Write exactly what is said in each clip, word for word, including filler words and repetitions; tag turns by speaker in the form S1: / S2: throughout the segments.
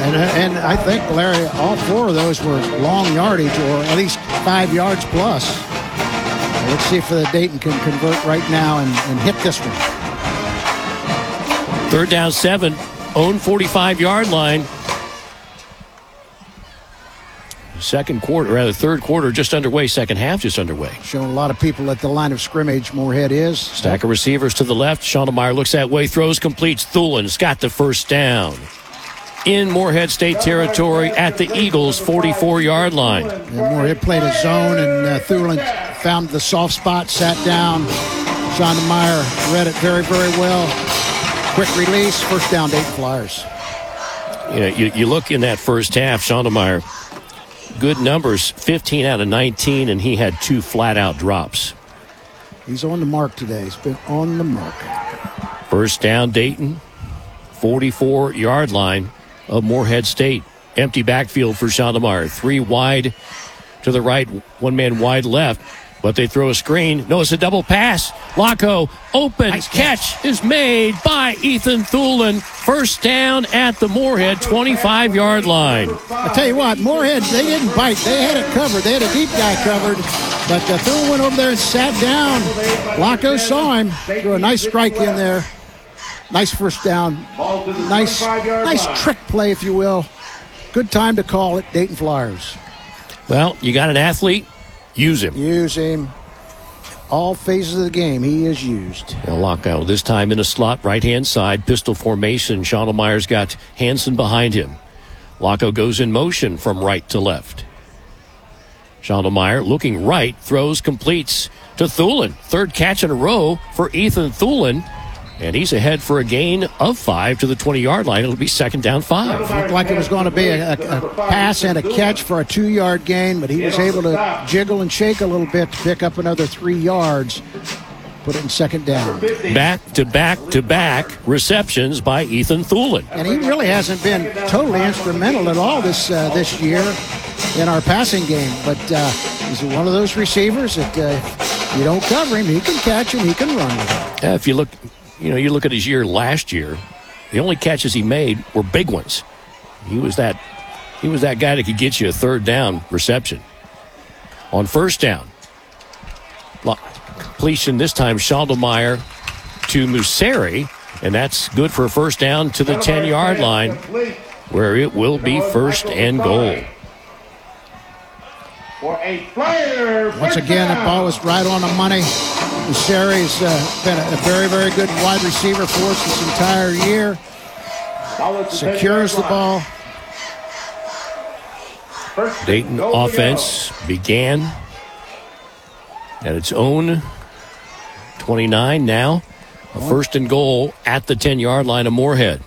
S1: And, and I think, Larry, all four of those were long yardage, or at least five yards plus. Let's see if the Dayton can convert right now and, and hit this one.
S2: Third down, seven. Own forty-five-yard line. Second quarter, rather third quarter just underway, second half just underway.
S1: Showing a lot of people at the line of scrimmage, Moorhead is.
S2: Stack of receivers to the left. Schondelmeyer looks that way, throws, completes. Thulin's got the first down. In Moorhead State territory at the Eagles' forty-four-yard line.
S1: And Moorhead played a zone, and uh, Thulin found the soft spot, sat down. Schondelmeyer read it very, very well. Quick release, first down, Dayton Flyers.
S2: You know, you, you look in that first half, Schondelmeyer, good numbers, fifteen out of nineteen, and he had two flat-out drops.
S1: He's on the mark today. He's been on the mark.
S2: First down, Dayton, forty-four-yard line of Moorhead State. Empty backfield for Schondelmeyer. Three wide to the right, one man wide left. But they throw a screen. No, it's a double pass. Locko, open nice catch. catch is made by Ethan Thulin. First down at the Moorhead twenty-five-yard line.
S1: I tell you what, Moorhead, they didn't bite. They had it covered. They had a deep guy covered. But uh, Thulin went over there and sat down. Locko saw him. Threw a nice strike in there. Nice first down. Nice, nice trick play, if you will. Good time to call it, Dayton Flyers.
S2: Well, you got an athlete. Use him.
S1: Use him. All phases of the game, he is used.
S2: A lockout, this time in a slot, right-hand side, pistol formation. Schondelmeyer's got Hansen behind him. Locko goes in motion from right to left. Schondelmeyer looking right, throws, completes to Thulin. Third catch in a row for Ethan Thulin. And he's ahead for a gain of five to the twenty-yard line. It'll be second down five.
S1: Looked like it was going to be a, a, a pass and a catch for a two-yard gain, but he was able to jiggle and shake a little bit to pick up another three yards. Put it in second down.
S2: Back to back to back receptions by Ethan Thulin.
S1: And he really hasn't been totally instrumental at all this uh, this year in our passing game. But uh, he's one of those receivers that uh, you don't cover him, he can catch him, he can run with him.
S2: Yeah, if you look... You know, you look at his year last year, the only catches he made were big ones. He was that he was that guy that could get you a third down reception. On first down, completion this time, Schondelmeyer to Museri, and that's good for a first down to the ten-yard line, where it will be first and goal.
S1: Once again, the ball was right on the money. Museri's uh, been a, a very, very good wide receiver for us this entire year. Secures the ball.
S2: Dayton offense began at its own twenty-nine now. A first and goal at the ten-yard line of Moorhead.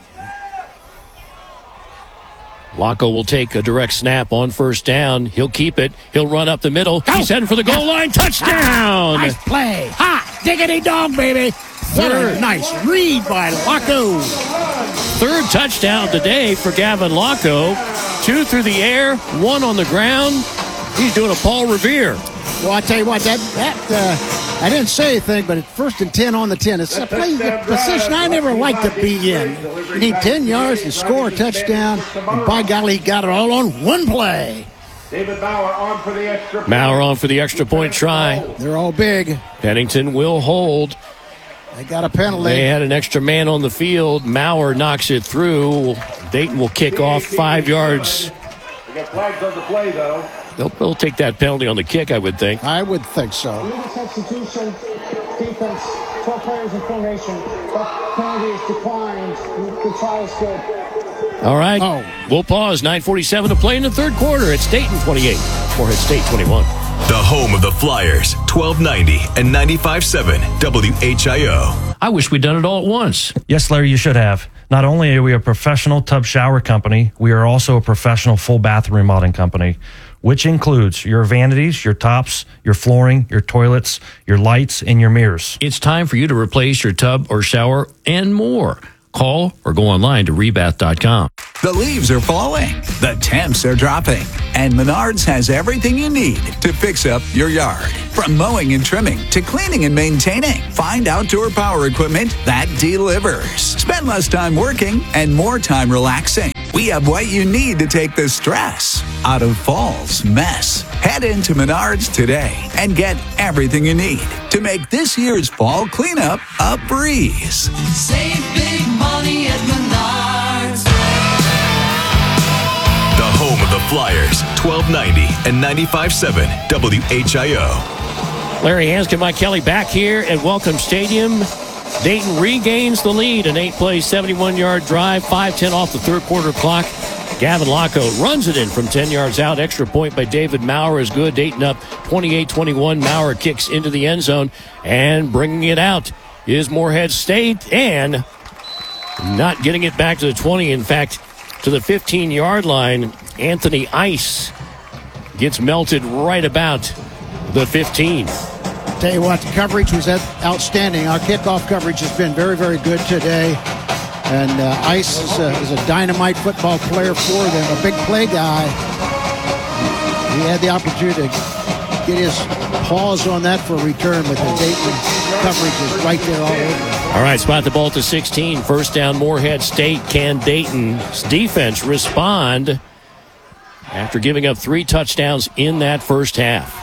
S2: Locko will take a direct snap on first down. He'll keep it. He'll run up the middle. Go. He's heading for the goal line. Touchdown!
S1: Nice play. Ha! Diggity dog, baby. Third. Nice read by Locko.
S2: Third touchdown today for Gavin Locko. Two through the air, one on the ground. He's doing a Paul Revere.
S1: Well, I tell you what, that, that uh, I didn't say anything, but at first and ten on the ten. It's a play, the position I never like to be in. You need ten yards to score a touchdown, and by golly, he got it all on one play.
S3: David Maurer on for the extra point.
S2: Maurer on for the extra point try.
S1: They're all big.
S2: Pennington will hold.
S1: They got a penalty.
S2: They had an extra man on the field. Maurer knocks it through. Dayton will kick off five yards.
S3: They got flags on the play, though.
S2: They'll, they'll take that penalty on the kick, I would think.
S1: I would think so.
S4: Substitution, defense, twelve players in formation. That penalty is declined. The try is good.
S2: All right.
S1: Oh.
S2: We'll pause. nine forty-seven to play in the third quarter. It's Dayton twenty-eight. Moorhead State twenty-one.
S5: The home of the Flyers, twelve ninety and ninety-five point seven W H I O.
S2: I wish we'd done it all at once.
S6: Yes, Larry, you should have. Not only are we a professional tub shower company, we are also a professional full bathroom remodeling company, which includes your vanities, your tops, your flooring, your toilets, your lights, and your mirrors.
S2: It's time for you to replace your tub or shower and more. Call or go online to rebath dot com.
S7: The leaves are falling. The temps are dropping. And Menards has everything you need to fix up your yard. From mowing and trimming to cleaning and maintaining. Find outdoor power equipment that delivers. Spend less time working and more time relaxing. We have what you need to take the stress out of fall's mess. Head into Menards today and get everything you need to make this year's fall cleanup a breeze.
S8: Save big money at Menards.
S5: The home of the Flyers, twelve ninety and ninety-five point seven W H I O.
S2: Larry Hanskin, Mike Kelly back here at Welcome Stadium. Dayton regains the lead. An eight-play, seventy-one-yard drive, five ten off the third quarter clock. Gavin Locko runs it in from ten yards out. Extra point by David Maurer is good. Dayton up twenty-eight twenty-one. Maurer kicks into the end zone, and bringing it out is Morehead State, and not getting it back to the twenty. In fact, to the fifteen-yard line, Anthony Ice gets melted right about the fifteen.
S1: Tell you what, the coverage was outstanding. Our kickoff coverage has been very, very good today. And uh, Ice is a, is a dynamite football player for them, a big play guy. He had the opportunity to get his paws on that for a return, but the Dayton coverage is right there all over.
S2: All right, spot the ball to sixteen. First down, Morehead State. Can Dayton's defense respond after giving up three touchdowns in that first half?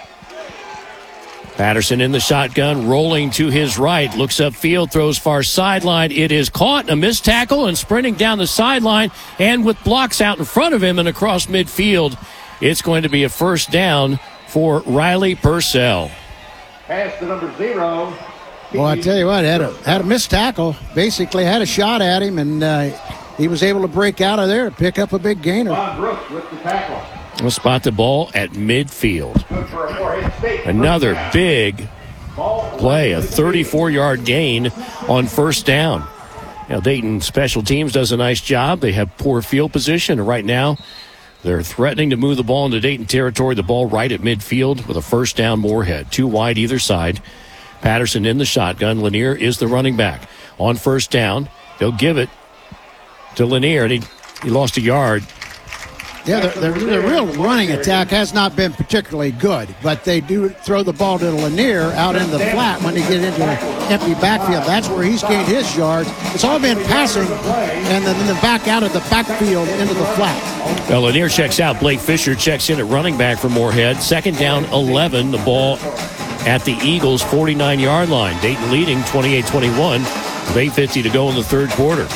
S2: Patterson in the shotgun, rolling to his right, looks upfield, throws far sideline. It is caught, a missed tackle, and sprinting down the sideline, and with blocks out in front of him and across midfield, it's going to be a first down for Riley Purcell.
S3: Pass to number zero.
S1: Well, I tell you what, had a had a missed tackle, basically had a shot at him, and uh, he was able to break out of there and pick up a big gainer.
S3: Ron Brooks with the tackle.
S2: We'll spot the ball at midfield. Another big play, a thirty-four-yard gain on first down. Now, Dayton Special Teams does a nice job. They have poor field position, and right now they're threatening to move the ball into Dayton territory. The ball right at midfield with a first down, Morehead. Two wide either side. Patterson in the shotgun. Lanier is the running back. On first down, they'll give it to Lanier, and he, he lost a yard.
S1: Yeah, the, the, the real running attack has not been particularly good, but they do throw the ball to Lanier out in the flat when they get into an empty backfield. That's where he's gained his yards. It's all been passing, and then, then back out of the backfield into the flat.
S2: Well, Lanier checks out. Blake Fisher checks in at running back for Morehead. Second down, eleven. The ball at the Eagles' forty-nine-yard line. Dayton leading twenty-eight twenty-one with eight fifty to go in the third quarter.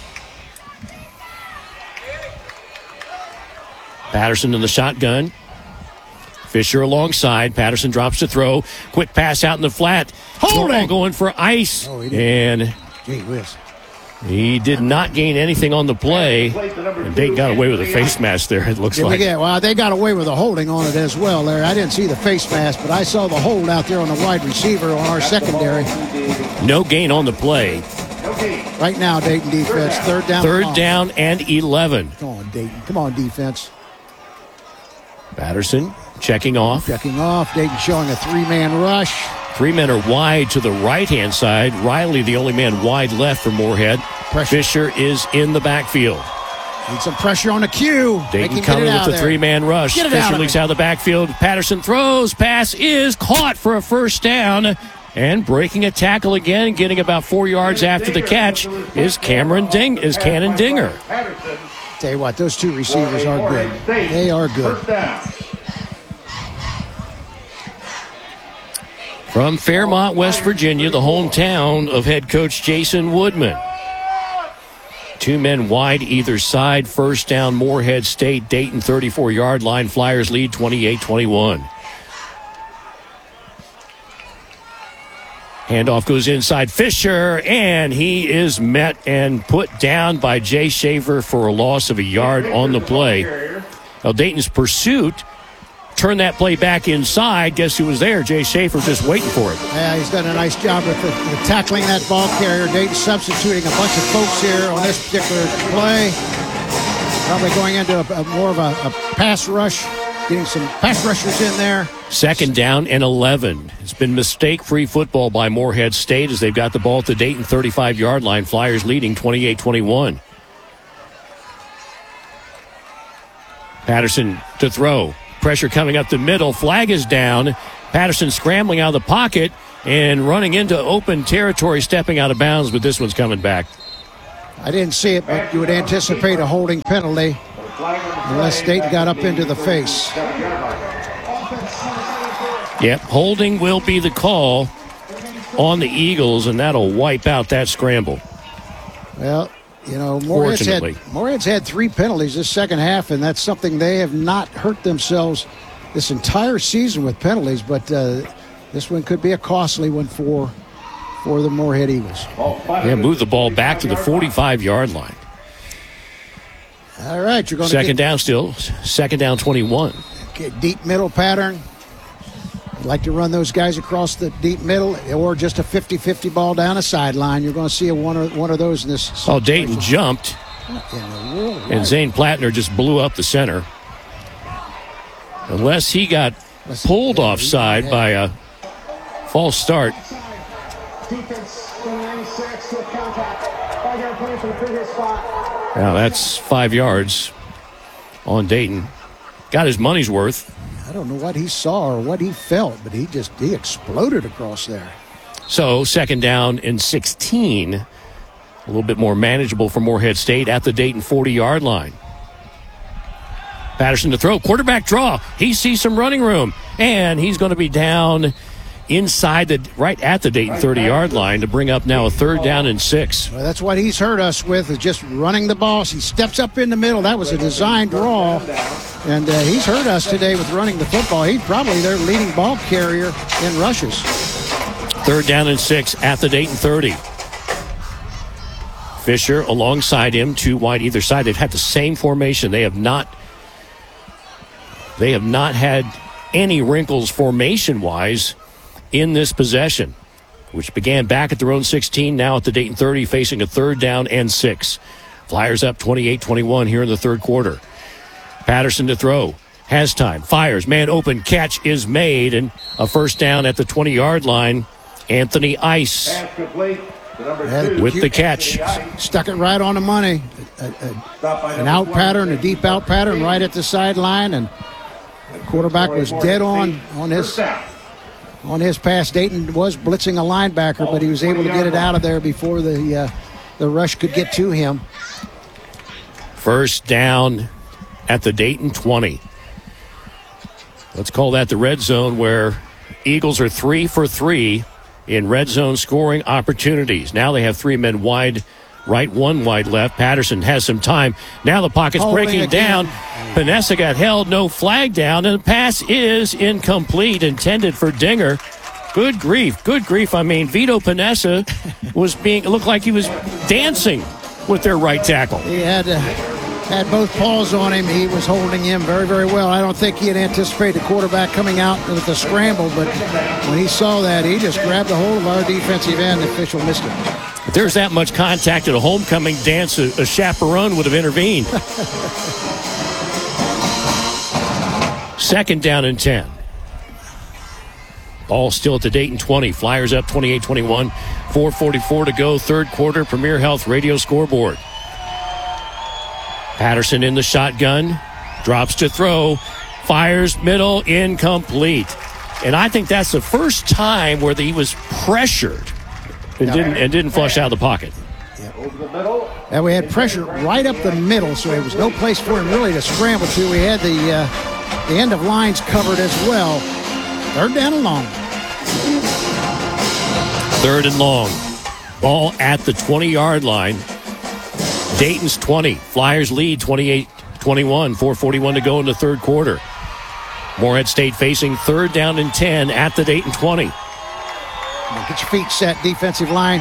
S2: Patterson in the shotgun. Fisher alongside. Patterson drops to throw. Quick pass out in the flat. Holding. Going for Ice.
S1: Oh,
S2: and
S1: Gee whiz.
S2: He did not gain anything on the play. And Dayton got away with a face mask there, it looks
S1: Did we
S2: like.
S1: get, well, they got away with a holding on it as well there. I didn't see the face mask, but I saw the hold out there on the wide receiver on our secondary.
S2: No gain on the play.
S1: Right now, Dayton defense, third down.
S2: Third down and eleven.
S1: Come on, Dayton. Come on, defense.
S2: Patterson checking off.
S1: Checking off. Dayton showing a three-man rush.
S2: Three men are wide to the right-hand side. Riley, the only man wide left for Morehead.
S1: Pressure.
S2: Fisher is in the backfield.
S1: Need some pressure on the cue.
S2: Dayton coming with the three-man rush.
S1: Get it
S2: Fisher
S1: out of
S2: leaks
S1: it.
S2: out of the backfield. Patterson throws. Pass is caught for a first down. And breaking a tackle again, getting about four yards after the catch, is Cameron Ding is Cannon Dinger.
S1: Tell you what, those two receivers are good. They are good.
S2: From Fairmont, West Virginia, the hometown of head coach Jason Woodman. Two men wide either side. First down, Morehead State. Dayton thirty-four-yard line. Flyers lead twenty-eight twenty-one. Handoff goes inside Fisher, and he is met and put down by Jay Schaefer for a loss of a yard on the play. Now, Dayton's pursuit turned that play back inside. Guess who was there? Jay Schaefer just waiting for it.
S1: Yeah, he's done a nice job with, the, with tackling that ball carrier. Dayton substituting a bunch of folks here on this particular play. Probably going into a, a more of a, a pass rush, getting some pass rushers in there.
S2: Second down and eleven. It's been mistake-free football by Morehead State as they've got the ball at the Dayton thirty-five-yard line. Flyers leading twenty-eight twenty-one. Patterson to throw. Pressure coming up the middle. Flag is down. Patterson scrambling out of the pocket and running into open territory, stepping out of bounds, but this one's coming back.
S1: I didn't see it, but you would anticipate a holding penalty unless Dayton got up into the face.
S2: Yep, holding will be the call on the Eagles, and that'll wipe out that scramble.
S1: Well, you know, Morehead's had,
S2: Fortunately.
S1: Morehead's had three penalties this second half, and that's something they have not hurt themselves this entire season with penalties, but uh, this one could be a costly one for for the Morehead Eagles.
S2: Yeah, move the ball back to the forty-five-yard line.
S1: All right, you're going to
S2: Second down still. Second down twenty-one.
S1: get deep middle pattern. You like to run those guys across the deep middle, or just a fifty-fifty ball down a sideline. You're going to see a one or one of those in this.
S2: Oh, Dayton jumped,
S1: What in the world?
S2: and Zane Plattner just blew up the center. Unless he got pulled offside by a false start.
S4: Defense from ninety-six with contact. Five-yard play for the previous spot.
S2: Now that's five yards on Dayton. Got his money's worth.
S1: I don't know what he saw or what he felt, but he just he exploded across there.
S2: So second down and sixteen. A little bit more manageable for Morehead State at the Dayton forty-yard line. Patterson to throw. Quarterback draw. He sees some running room. And he's going to be down inside the right at the Dayton thirty-yard line to bring up now a third down and six.
S1: Well, that's what he's hurt us with, is just running the ball. He steps up in the middle. That was a design draw. And uh, he's hurt us today with running the football. He's probably their leading ball carrier in rushes.
S2: Third down and six at the Dayton thirty. Fisher alongside him, two wide either side. They've had the same formation. They have not they have not had any wrinkles formation-wise in this possession, which began back at their own sixteen, now at the Dayton thirty, facing a third down and six. Flyers up twenty-eight twenty-one here in the third quarter. Patterson to throw. Has time. Fires. Man open. Catch is made. And a first down at the twenty-yard line. Anthony Ice
S3: Pass complete to number
S1: Yeah,
S3: two.
S2: with the catch.
S1: Stuck it right on the money. A, a, an out pattern, a deep out pattern right at the sideline, and the quarterback was dead on on his on his pass. Dayton was blitzing a linebacker, but he was able to get it out of there before the uh, the rush could get to him.
S2: First down at the Dayton twenty. Let's call that the red zone, where Eagles are three for three in red zone scoring opportunities. Now they have three men wide right, one wide left. Patterson has some time. Now the pocket's
S1: Holding
S2: breaking
S1: again.
S2: down. Panessa got held, no flag down, and the pass is incomplete, intended for Dinger. Good grief, good grief. I mean, Vito Panessa was being, it looked like he was dancing with their right tackle.
S1: He had uh, had both paws on him. He was holding him very, very well. I don't think he had anticipated the quarterback coming out with a scramble, but when he saw that, he just grabbed a hold of our defensive end. The official missed it.
S2: If there's that much contact at a homecoming dance, a, a chaperone would have intervened. Second down and ten. Ball still at the Dayton twenty. Flyers up twenty-eight twenty-one. four forty-four to go. Third quarter. Premier Health Radio scoreboard. Patterson in the shotgun. Drops to throw. Fires middle. Incomplete. And I think that's the first time where he was pressured and didn't and didn't flush out of the pocket.
S3: Over the middle.
S1: And we had pressure right up the middle, so there was no place for him really to scramble to. We had the uh, the end of lines covered as well. Third down and long.
S2: Third and long. Ball at the twenty-yard line. Dayton's twenty. Flyers lead twenty-eight twenty-one. four forty-one to go in the third quarter. Morehead State facing third down and ten at the Dayton twenty.
S1: Get your feet set, defensive line.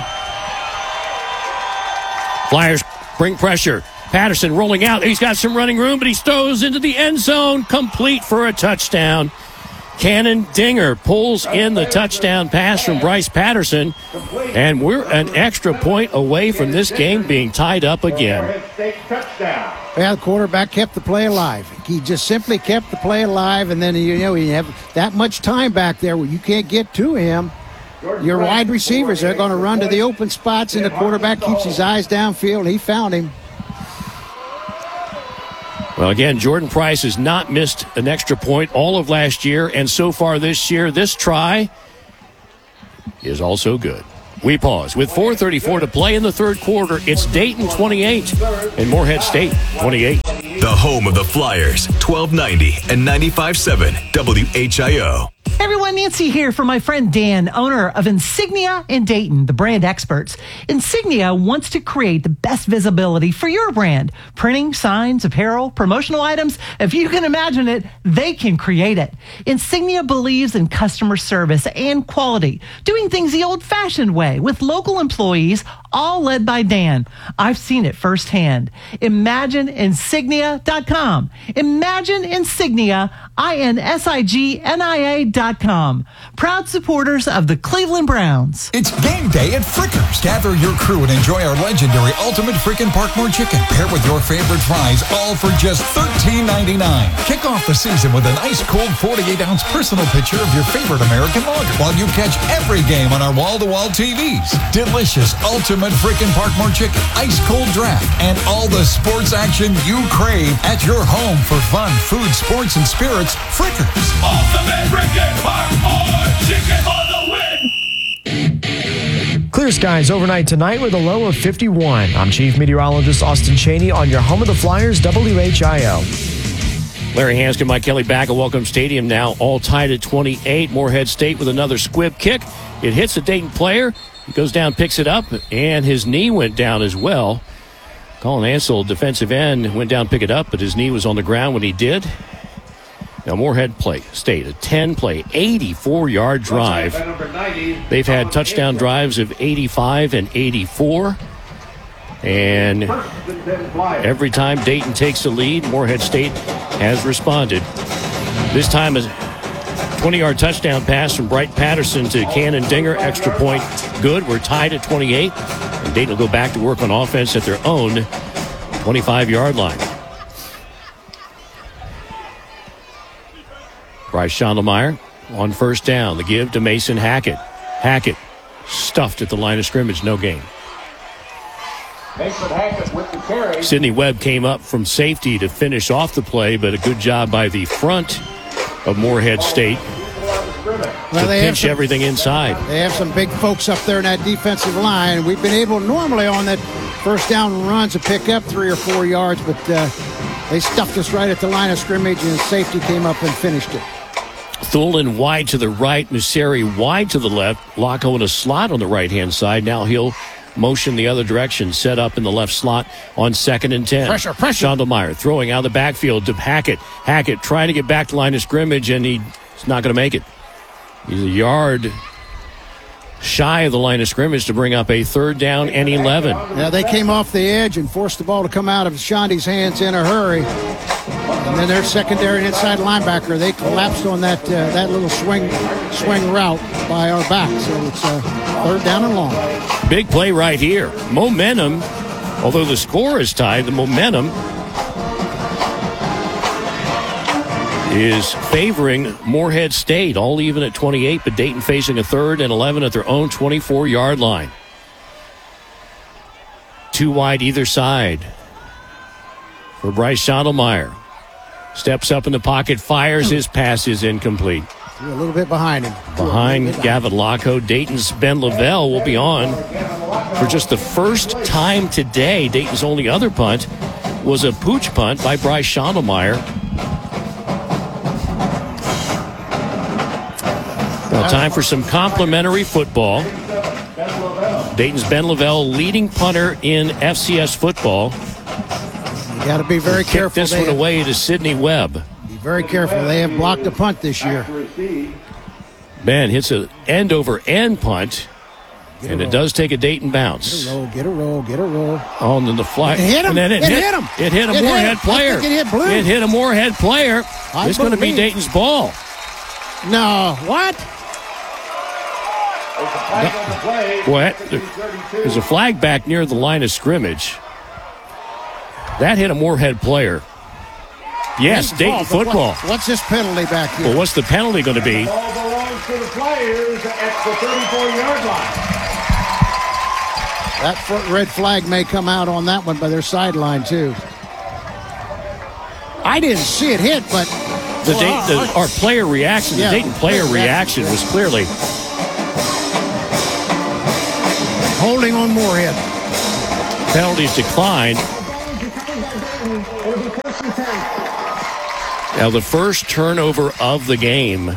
S2: Flyers bring pressure. Patterson rolling out. He's got some running room, but he throws into the end zone. Complete for a touchdown. Cannon Dinger pulls in the touchdown pass from Bryce Patterson. And we're an extra point away from this game being tied up again.
S3: Morehead State touchdown.
S1: Well, the quarterback kept the play alive. He just simply kept the play alive, and then you know you have that much time back there where you can't get to him. Your wide receivers are going to run to the open spots, and the quarterback keeps his eyes downfield. He found him.
S2: Well, again, Jordan Price has not missed an extra point all of last year, and so far this year, this try is also good. We pause. With four thirty-four to play in the third quarter, it's Dayton twenty-eight and Morehead State twenty-eight.
S5: The home of the Flyers, twelve ninety and ninety-five point seven W H I O.
S9: Hey everyone, Nancy here for my friend Dan, owner of Insignia in Dayton, the brand experts. Insignia wants to create the best visibility for your brand. Printing, signs, apparel, promotional items. If you can imagine it, they can create it. Insignia believes in customer service and quality, doing things the old-fashioned way with local employees, all led by Dan. I've seen it firsthand. Imagine Insignia dot com. Imagine Insignia, I N S I G N I A dot com. Proud supporters of the Cleveland Browns.
S10: It's game day at Frickers. Gather your crew and enjoy our legendary Ultimate Frickin' Parkmore Chicken, paired with your favorite fries, all for just thirteen ninety-nine. Kick off the season with an ice cold forty-eight ounce personal picture of your favorite American lager, while you catch every game on our wall-to-wall T Vs. Delicious Ultimate Frickin' Parkmore Chicken, ice cold draft, and all the sports action you crave at your home for fun, food, sports, and spirits. Frickers.
S11: Ultimate Frickin' Parkmore Chicken for the win.
S12: Clear skies overnight tonight with a low of fifty-one. I'm Chief Meteorologist Austin Cheney on your home of the Flyers, W H I O.
S2: Larry Hanskin, Mike Kelly back at Welcome Stadium now, all tied at twenty-eight. Morehead State with another squib kick. It hits a Dayton player. He goes down, picks it up, and his knee went down as well. Colin Ansel, defensive end, went down, pick it up, but his knee was on the ground when he did. Now, Morehead play, State, a ten-play, eighty-four-yard drive. They've had touchdown drives of eighty-five and eighty-four. And every time Dayton takes the lead, Morehead State has responded. This time, a twenty-yard touchdown pass from Bright Patterson to Cannon Dinger. Extra point good. We're tied at twenty-eight. And Dayton will go back to work on offense at their own twenty-five-yard line. Bryce Schondelmeyer on first down. The give to Mason Hackett. Hackett stuffed at the line of scrimmage. No gain.
S3: Mason Hackett with the carry.
S2: Sidney Webb came up from safety to finish off the play, but a good job by the front of Morehead State
S1: Well,
S2: to
S1: they have
S2: pinch
S1: some,
S2: everything inside.
S1: They have some big folks up there in that defensive line. We've been able normally on that first down run to pick up three or four yards, but uh, they stuffed us right at the line of scrimmage, and safety came up and finished it.
S2: Thulin wide to the right, Nusseri wide to the left, Locko in a slot on the right-hand side. Now he'll motion the other direction, set up in the left slot on second and ten.
S1: Pressure, pressure.
S2: Schondelmeyer throwing out of the backfield to Hackett. Hackett trying to get back to line of scrimmage, and he's not going to make it. He's a yard shy of the line of scrimmage to bring up a third down and eleven.
S1: Yeah, they came off the edge and forced the ball to come out of Shondy's hands in a hurry. And then their secondary and inside linebacker, they collapsed on that uh, that little swing swing route by our back. So it's a uh, third down and long.
S2: Big play right here. Momentum, although the score is tied, the momentum is favoring Morehead State, all even at twenty-eight, but Dayton facing a third and eleven at their own twenty-four-yard line. Two wide either side for Bryce Schondelmeyer. Steps up in the pocket, fires. His pass is incomplete.
S1: A little bit behind him.
S2: Behind Gavin Locko, Dayton's Ben Lavelle will be on for just the first time today. Dayton's only other punt was a pooch punt by Bryce Schondelmeyer. Now time for some complimentary football. Dayton's Ben Lavelle, leading punter in F C S football.
S1: You got to be very
S2: Kick
S1: careful.
S2: this
S1: They
S2: one
S1: have,
S2: away to Sidney Webb.
S1: be very careful. They have blocked a punt this year.
S2: Ben hits an end-over-end punt, and it does take a Dayton bounce.
S1: Get a roll, get a roll, get a roll.
S2: On the fly.
S1: It hit him.
S2: And then it,
S1: It
S2: hit,
S1: hit him.
S2: It hit a
S1: It hit
S2: Morehead
S1: him. I
S2: player.
S1: think it hit Blue.
S2: It hit a Morehead player.
S1: I
S2: It's going to be
S1: believe.
S2: Dayton's ball.
S1: No, what?
S2: What? There's a flag back near the line of scrimmage. That hit a Morehead player. Yes, Dayton
S1: Oh, but
S2: football.
S1: what- what's this penalty back here?
S2: Well, what's the penalty going to be?
S3: Ball belongs to the Flyers at the thirty-four-yard line.
S1: That fr- red flag may come out on that one by their sideline, too. I didn't see it hit, but
S2: The, Dayton, the our player reaction, the
S1: Yeah.
S2: Dayton player
S1: Yeah.
S2: reaction was clearly
S1: Holding on Moorhead.
S2: Penalties declined. Now the first turnover of the game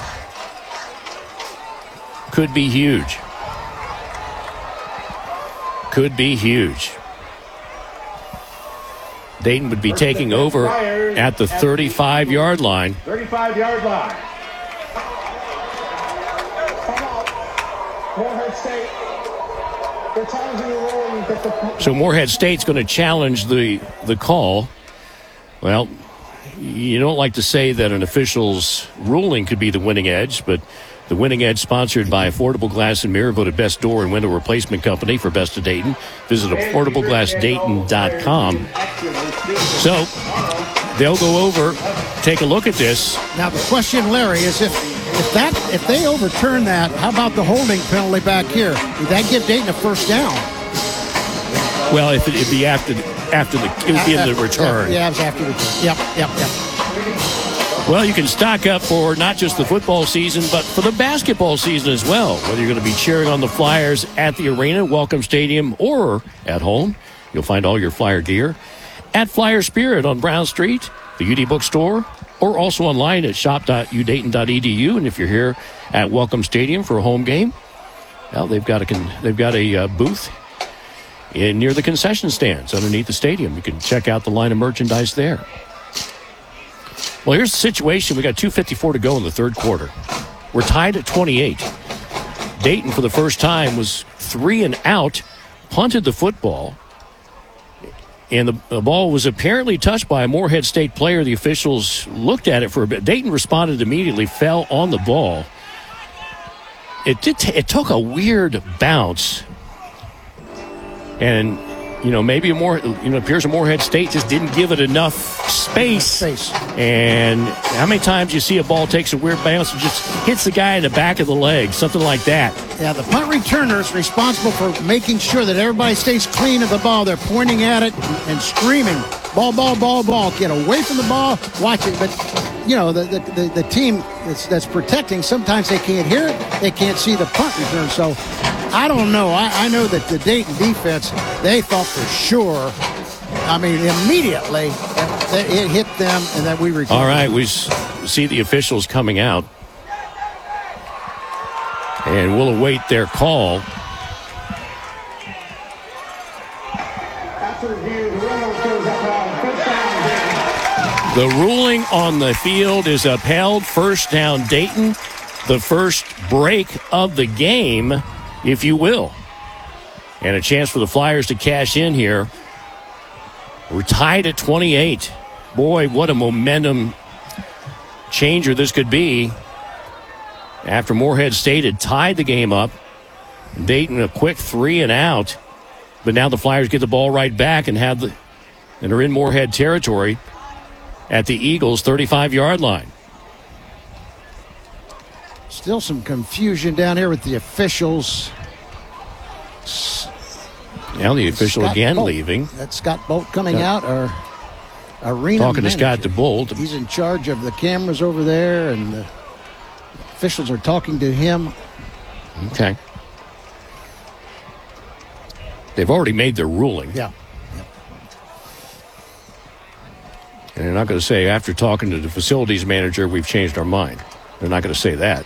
S2: could be huge. Could be huge. Dayton would be taking over at the thirty-five-yard line.
S3: thirty-five-yard line.
S2: So Moorhead State's going to challenge the, the call. Well, you don't like to say that an official's ruling could be the winning edge, but the winning edge, sponsored by Affordable Glass and Mirror, voted best door and window replacement company for Best of Dayton. Visit affordable glass dayton dot com. So they'll go over, take a look at this.
S1: Now the question, Larry, is if if that if they overturn that, how about the holding penalty back here? Would that give Dayton a first down?
S2: Well, if it, it'd be after the, after the it would be in the return.
S1: Yeah, it was after the return. Yep, yep, yep.
S2: Well, you can stock up for not just the football season, but for the basketball season as well. Whether you're going to be cheering on the Flyers at the arena, Welcome Stadium, or at home, you'll find all your Flyer gear at Flyer Spirit on Brown Street, the U D Bookstore, or also online at shop dot u dayton dot e d u. And if you're here at Welcome Stadium for a home game, well, they've got a con- they've got a uh, booth in near the concession stands underneath the stadium. You can check out the line of merchandise there. Well, here's the situation. We got two fifty-four to go in the third quarter. We're tied at twenty-eight. Dayton, for the first time, was three and out, punted the football, and the, the ball was apparently touched by a Moorhead State player. The officials looked at it for a bit. Dayton responded immediately, fell on the ball. It did. T- it took a weird bounce, and you know maybe a more you know it appears a Moorhead State just didn't give it enough space.
S1: Space.
S2: And how many times you see a ball takes a weird bounce and just hits the guy in the back of the leg, something like that.
S1: Yeah, the punt returner is responsible for making sure that everybody stays clean of the ball. They're pointing at it and screaming, ball, ball, ball, ball. Get away from the ball, watch it. But, you know, the, the, the, the team that's, that's protecting, sometimes they can't hear it. They can't see the punt return. So, I don't know. I, I know that the Dayton defense, they thought for sure, I mean, immediately, that it hit them and that we recovered.
S2: All right, we see the officials coming out. And we'll await their call. The ruling on the field is upheld. First down, Dayton. The first break of the game, if you will. And a chance for the Flyers to cash in here. We're tied at twenty-eight. Boy, what a momentum changer this could be. After Moorhead State had tied the game up, Dayton a quick three and out. But now the Flyers get the ball right back and have the and are in Moorhead territory at the Eagles' thirty-five-yard line.
S1: Still some confusion down here with the officials.
S2: Now the official
S1: Scott
S2: again
S1: Bolt.
S2: leaving.
S1: That's Scott Bolt coming
S2: Scott.
S1: out, our arena
S2: Talking
S1: manager.
S2: to Scott DeBolt.
S1: He's in charge of the cameras over there, and the officials are talking to him.
S2: Okay. They've already made their ruling.
S1: Yeah.
S2: And they're not going to say, after talking to the facilities manager, we've changed our mind. They're not going to say that.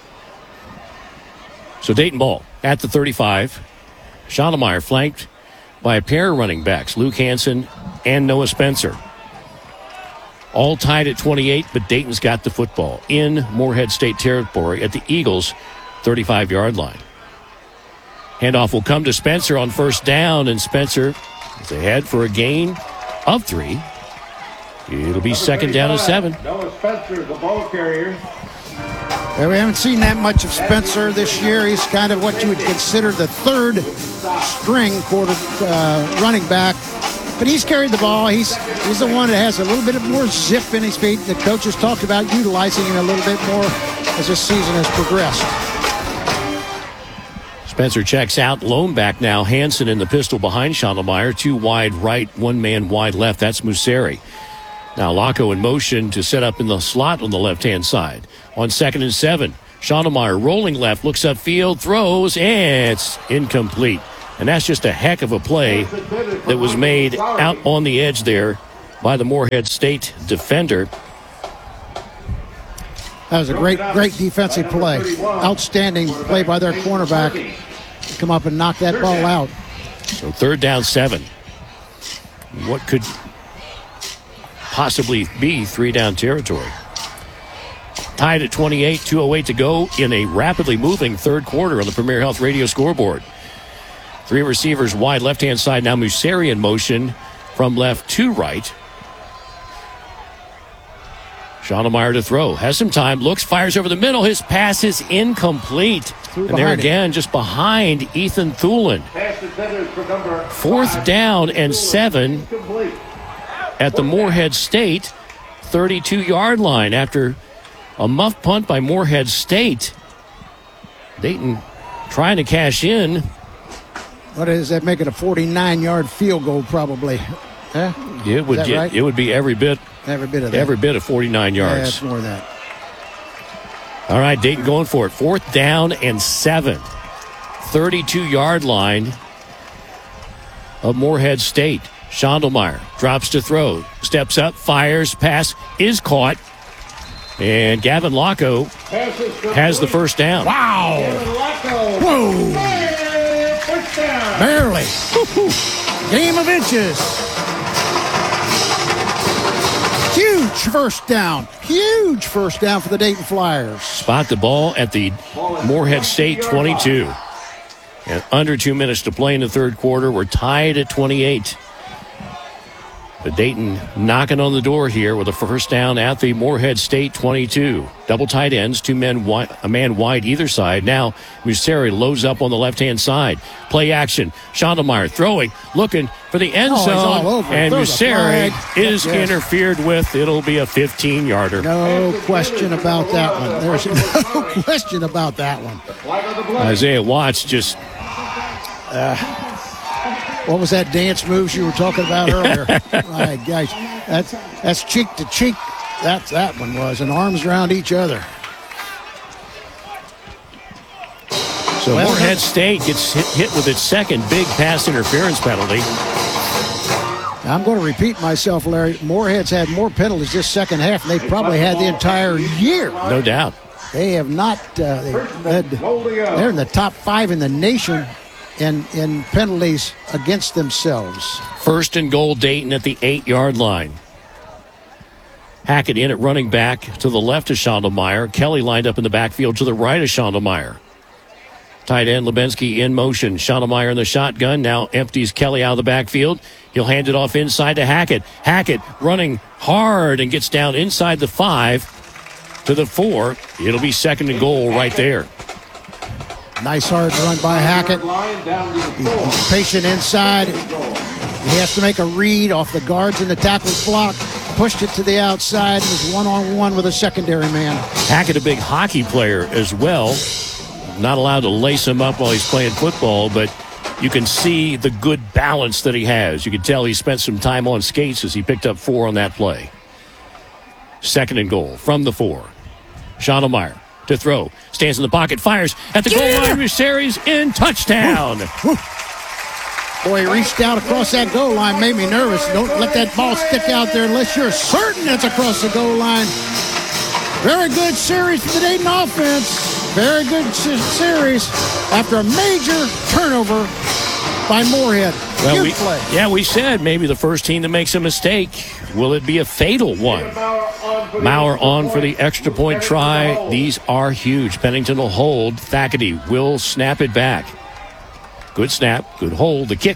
S2: So Dayton ball at the thirty-five. Schoenemeyer flanked by a pair of running backs, Luke Hansen and Noah Spencer. All tied at twenty-eight, but Dayton's got the football in Moorhead State territory at the Eagles' thirty-five-yard line. Handoff will come to Spencer on first down, and Spencer is ahead for a gain of three. It'll be second down and seven.
S3: Noah Spencer, the ball carrier.
S1: Yeah, we haven't seen that much of Spencer this year. He's kind of what you would consider the third string quarter uh, running back. But he's carried the ball. He's he's the one that has a little bit more zip in his feet. The coaches talked about utilizing him a little bit more as this season has progressed.
S2: Spencer checks out. Lone back now. Hansen in the pistol behind Schoenemeyer. Two wide right, one man wide left. That's Museri. Now Laco in motion to set up in the slot on the left-hand side. On second and seven, Schonnemeyer rolling left, looks upfield, throws, and it's incomplete. And that's just a heck of a play that was made out on the edge there by the Moorhead State defender.
S1: That was a great, great defensive play. Outstanding play by their cornerback. Come up and knock that ball out.
S2: So third down, seven. What could possibly be three down territory? Tied at twenty-eight, two oh eight to go in a rapidly moving third quarter on the Premier Health Radio scoreboard. Three receivers wide left-hand side. Now Museri in motion from left to right. Schonnemeyer to throw. Has some time. Looks, fires over the middle. His pass is incomplete. And there again, just behind Ethan Thulin. Fourth down and seven at the Moorhead State thirty-two-yard line after a muff punt by Moorhead State. Dayton trying to cash in.
S1: What is that? Make it a forty-nine-yard field goal, probably. Huh?
S2: It would get. Right? It would be every bit.
S1: Every bit of that.
S2: Every bit of forty-nine yards.
S1: Yeah, that's more than that.
S2: All right, Dayton going for it. Fourth down and seven. thirty-two-yard line of Moorhead State. Schondelmeyer drops to throw. Steps up, fires, pass is caught. And Gavin Locko has the first down.
S1: Wow. Whoa. Barely. Game of inches. Huge first down. Huge first down for the Dayton Flyers.
S2: Spot the ball at the Moorhead State twenty-two. And under two minutes to play in the third quarter. We're tied at twenty-eight. But Dayton knocking on the door here with a first down at the Moorhead State twenty-two. Double tight ends, two men, wide, a man wide either side. Now Museri loads up on the left-hand side. Play action. Schondelmeyer throwing, looking for the end
S1: oh,
S2: zone. And Museri is yes. interfered with. It'll be a fifteen-yarder.
S1: No question about that one. There's no question about that one.
S2: Isaiah Watts just...
S1: Uh, What was that dance moves you were talking about earlier? My gosh, that's that's cheek to cheek. That's that one was, and arms around each other.
S2: So well, Moorhead State gets hit, hit with its second big pass interference penalty.
S1: I'm going to repeat myself, Larry. Moorhead's had more penalties this second half than they probably had the entire year.
S2: No doubt.
S1: They have not. Uh, they had, they're in the top five in the nation. In, in penalties against themselves.
S2: First and goal, Dayton at the eight-yard line. Hackett in at running back to the left of Schondelmeyer. Kelly lined up in the backfield to the right of Schondelmeyer. Tight end Lebensky in motion. Schondelmeyer in the shotgun. Now empties Kelly out of the backfield. He'll hand it off inside to Hackett. Hackett running hard and gets down inside the five to the four. It'll be second and goal right there.
S1: Nice hard run by Hackett. He's patient inside. He has to make a read off the guards in the tackler's block. Pushed it to the outside. Was one-on-one with a secondary man.
S2: Hackett, a big hockey player as well. Not allowed to lace him up while he's playing football, but you can see the good balance that he has. You can tell he spent some time on skates as he picked up four on that play. Second and goal from the four. Schondelmeyer to throw. Stands in the pocket, fires at the goal line. Museri's in, touchdown.
S1: Boy, he reached out across that goal line, made me nervous. Don't let that ball stick out there unless you're certain it's across the goal line. Very good series for the Dayton offense. Very good series after a major turnover by Moorhead.
S2: Well, we,
S1: play.
S2: yeah, we said maybe the first team that makes a mistake. Will it be a fatal one? Maurer on for the extra point try. These are huge. Pennington will hold. Thackerty will snap it back. Good snap. Good hold. The kick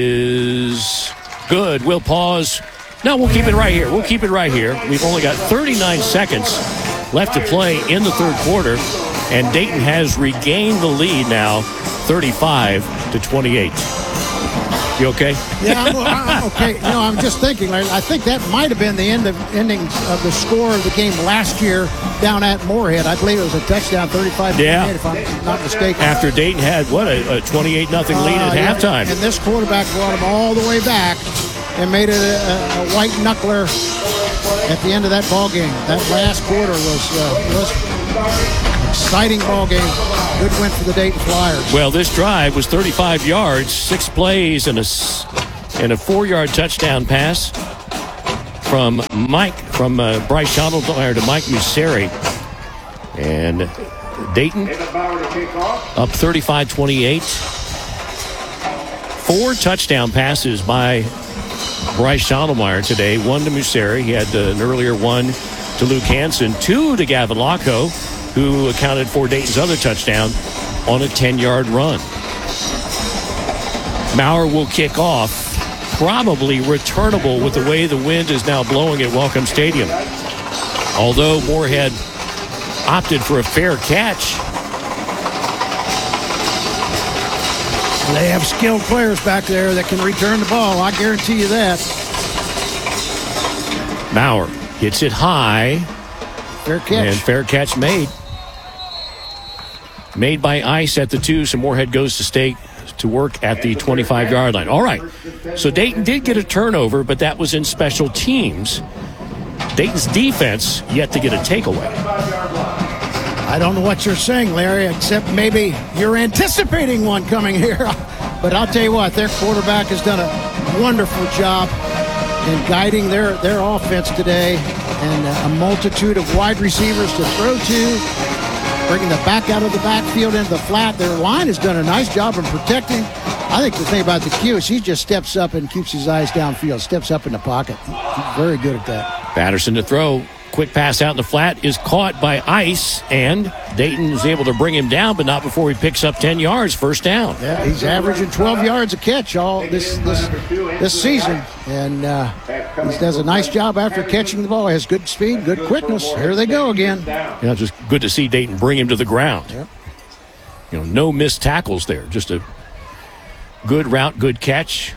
S2: is good. We'll pause. No, we'll keep it right here. We'll keep it right here. We've only got thirty-nine seconds left to play in the third quarter. And Dayton has regained the lead now, thirty-five to twenty-eight. You okay?
S1: Yeah, I'm, I'm okay. You know, I'm just thinking, Larry, I think that might have been the end of endings of the score of the game last year down at Moorhead. I believe it was a touchdown, thirty-five to
S2: yeah.
S1: twenty-eight, if I'm not mistaken.
S2: After Dayton had, what, a, a twenty-eight nothing lead uh, at yeah. halftime.
S1: And this quarterback brought him all the way back and made it a, a white knuckler at the end of that ball game. That last quarter was uh, was exciting ball game. Good win for the Dayton Flyers.
S2: Well, this drive was thirty-five yards, six plays, and a, and a four-yard touchdown pass from Mike, from uh, Bryce Schottelmeyer to Mike Museri. And Dayton up thirty-five twenty-eight. Four touchdown passes by Bryce Schottelmeyer today. One to Museri. He had uh, an earlier one to Luke Hansen. Two to Gavin Locko, who accounted for Dayton's other touchdown on a ten-yard run. Maurer will kick off. Probably returnable with the way the wind is now blowing at Welcome Stadium. Although Moorhead opted for a fair catch.
S1: They have skilled players back there that can return the ball. I guarantee you that.
S2: Maurer hits it high.
S1: Fair catch.
S2: And fair catch made. Made by Ice at the two, so Moorhead goes to stay to work at the twenty-five-yard line. All right, so Dayton did get a turnover, but that was in special teams. Dayton's defense yet to get a takeaway.
S1: I don't know what you're saying, Larry, except maybe you're anticipating one coming here. But I'll tell you what, their quarterback has done a wonderful job in guiding their, their offense today, and a multitude of wide receivers to throw to. Bringing the back out of the backfield into the flat. Their line has done a nice job in protecting. I think the thing about the Q is he just steps up and keeps his eyes downfield, steps up in the pocket. He's very good at that.
S2: Patterson to throw. Quick pass out in the flat is caught by Ice, and Dayton is able to bring him down, but not before he picks up ten yards, first down.
S1: Yeah, he's averaging twelve yards a catch all this this this season, and uh, he does a nice job after catching the ball. He has good speed, good quickness. Here they go again.
S2: Yeah, just good to see Dayton bring him to the ground.
S1: Yep.
S2: You know, no missed tackles there. Just a good route, good catch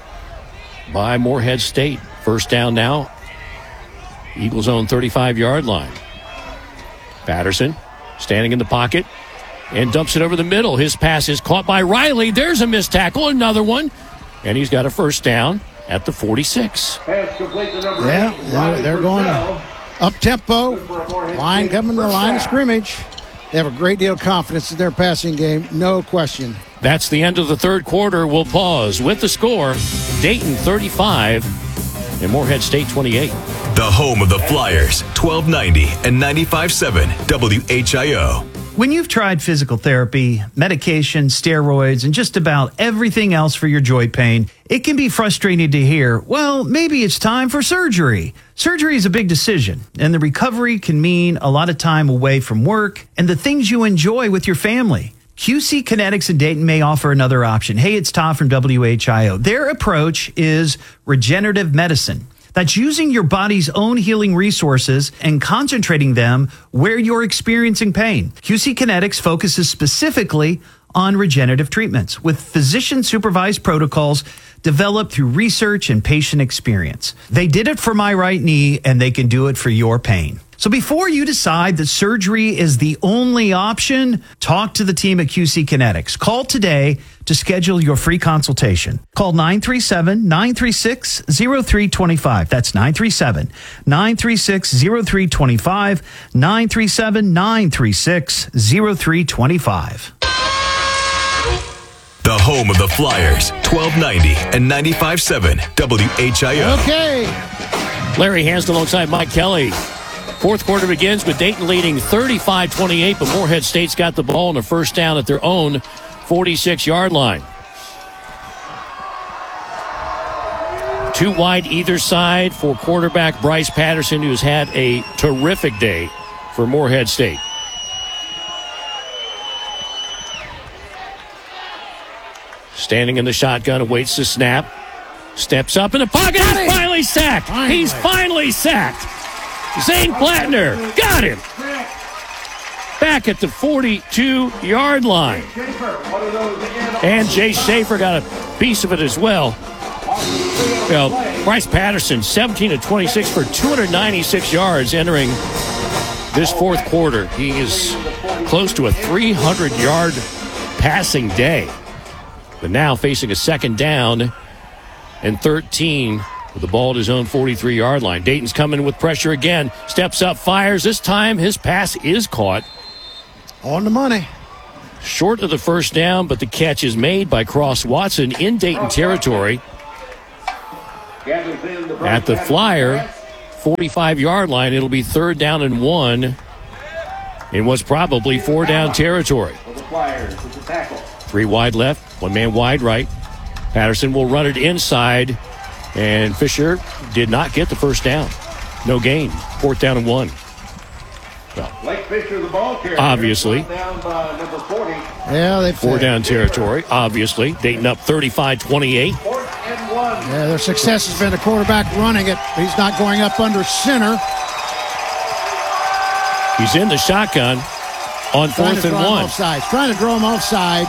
S2: by Moorhead State. First down now. Eagles own thirty-five-yard line. Patterson standing in the pocket and dumps it over the middle. His pass is caught by Riley. There's a missed tackle, another one. And he's got a first down at the forty-six.
S1: Yeah, they're, they're going up-tempo. Line coming to the line of scrimmage. They have a great deal of confidence in their passing game, no question.
S2: That's the end of the third quarter. We'll pause with the score. Dayton thirty-five and Moorhead State twenty-eight.
S5: The home of the Flyers, twelve ninety and ninety-five point seven W H I O.
S13: When you've tried physical therapy, medication, steroids, and just about everything else for your joint pain, it can be frustrating to hear, well, maybe it's time for surgery. Surgery is a big decision, and the recovery can mean a lot of time away from work and the things you enjoy with your family. Q C Kinetics in Dayton may offer another option. Hey, it's Todd from W H I O. Their approach is regenerative medicine. That's using your body's own healing resources and concentrating them where you're experiencing pain. Q C Kinetics focuses specifically on regenerative treatments with physician-supervised protocols developed through research and patient experience. They did it for my right knee, and they can do it for your pain. So before you decide that surgery is the only option, talk to the team at Q C Kinetics. Call today to schedule your free consultation. Call nine three seven, nine three six, zero three two five. That's nine three seven, nine three six, zero three two five, nine three seven, nine three six, zero three two five.
S5: The home of the Flyers, twelve ninety and ninety-five point seven W H I O.
S1: Okay.
S2: Larry Hansden alongside Mike Kelly. Fourth quarter begins with Dayton leading thirty-five twenty-eight, but Moorhead State's got the ball on a first down at their own forty-six-yard line. Two wide either side for quarterback Bryce Patterson, who's had a terrific day for Moorhead State. Standing in the shotgun, awaits the snap. Steps up in the pocket. He's finally sacked. Finally. He's finally sacked. Zane Plattner got him. Back at the forty-two-yard line. And Jay Schaefer got a piece of it as well. Well, Bryce Patterson, seventeen of twenty-six for two hundred ninety-six yards entering this fourth quarter. He is close to a three hundred-yard passing day. But now facing a second down and thirteen with the ball at his own forty-three-yard line. Dayton's coming with pressure again. Steps up, fires. This time his pass is caught.
S1: On the money.
S2: Short of the first down, but the catch is made by Cross Watson in Dayton territory at the Flyer forty-five-yard line. It'll be third down and one in what's probably four-down territory. Three wide left, one man wide right. Patterson will run it inside, and Fisher did not get the first down. No gain. Fourth down and one. Well,
S3: Fisher, the ball carrier,
S2: obviously.
S3: Down by number forty.
S1: Yeah, they
S2: Four down territory, obviously. Dayton up thirty-five twenty-eight.
S1: Yeah, their success has been the quarterback running it. He's not going up under center.
S2: He's in the shotgun on
S1: Trying
S2: fourth
S1: to
S2: and
S1: draw him
S2: one.
S1: off sides. Trying to draw him off sides.